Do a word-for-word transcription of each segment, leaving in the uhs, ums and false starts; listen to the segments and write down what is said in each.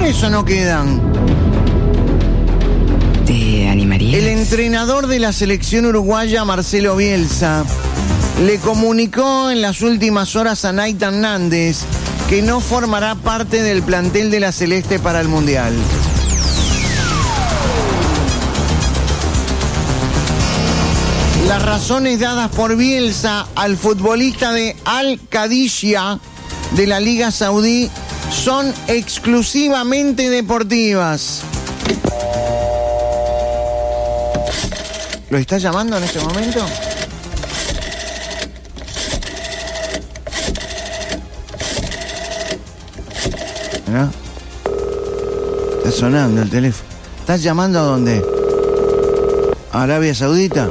vacaciones o no quedan? ¿Te animarías? El entrenador de la selección uruguaya, Marcelo Bielsa, le comunicó en las últimas horas a Nathan Nández que no formará parte del plantel de la Celeste para el Mundial. Las razones dadas por Bielsa al futbolista de Al-Qadisiyah de la Liga Saudí son exclusivamente deportivas. ¿Lo está llamando en este momento? ¿No? Está sonando el teléfono. ¿Estás llamando a dónde? ¿A Arabia Saudita?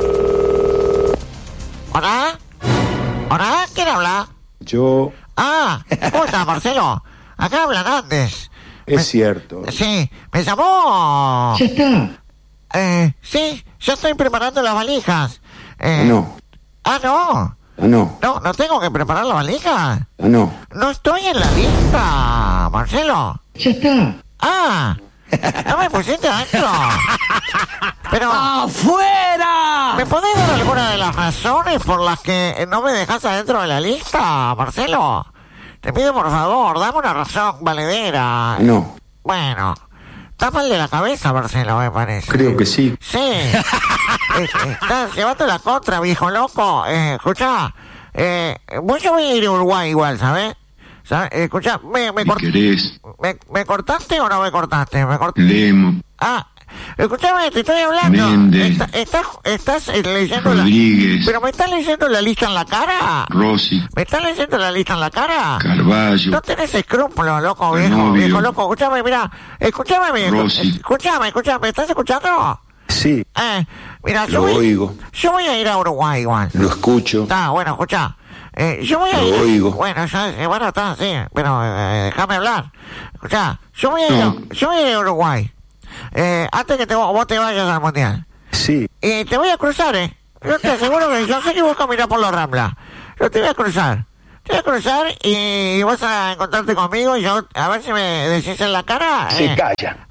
¿Hola? ¿Hola? ¿Quién habla? Yo... Ah, ¿cómo estás, Marcelo? Acá habla Nández. Es Me- cierto. Sí, me llamó... Ya está. Eh, sí, yo estoy preparando las valijas. Eh, No, Ah, no. no, No, no tengo que preparar la valija. no. No estoy en la lista, Marcelo. Ya está. Ah, no me pusiste adentro. Pero... ¡Afuera! ¿Me podés dar alguna de las razones por las que no me dejas adentro de la lista, Marcelo? Te pido por favor, dame una razón valedera. No, Bueno, está mal de la cabeza, Marcelo, me parece. creo que sí. Sí. Eh, eh, Estás llevando la contra, viejo loco. Eh, escuchá, eh, vos yo voy a ir a Uruguay igual, ¿sabes? ¿Sabes? Eh, escuchá, ¿me, me, cort- ¿Querés? me, ¿me cortaste o no me cortaste? Me cort- Lemo, Ah, escúchame, te estoy hablando. Méndez. Está- estás, estás eh, leyendo la... Rodríguez, ¿Pero me estás leyendo la lista en la cara? Rossi, ¿Me estás leyendo la lista en la cara? Carballo, No tenés escrúpulos, loco, viejo, Canovio. viejo, loco. Escúchame, mira, escúchame, viejo. Rossi. Escúchame, escúchame, ¿me estás escuchando? Sí, Eh, mira, yo lo voy, oigo. yo voy a ir a Uruguay igual. Lo escucho. Está, bueno, escucha. Eh, yo voy a Lo ir. oigo. Bueno, ya, eh, bueno, está, sí, pero eh, déjame hablar. Escucha, yo voy a ir, a- No. yo voy a ir a Uruguay. Eh, antes que te, vos te vayas al mundial. Sí, Y te voy a cruzar, ¿eh? Yo te aseguro que yo sé que vos caminás por la Rambla. Yo te voy a cruzar. Te voy a cruzar y vas a encontrarte conmigo y yo, a ver si me decís en la cara. se eh, calla.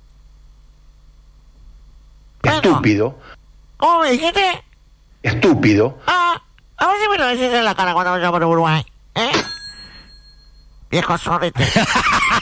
Bueno. Estúpido, ¿Cómo me dijiste? estúpido. Ah, a ver si me lo decís en la cara cuando vaya por Uruguay. ¿Eh? Viejo sorete.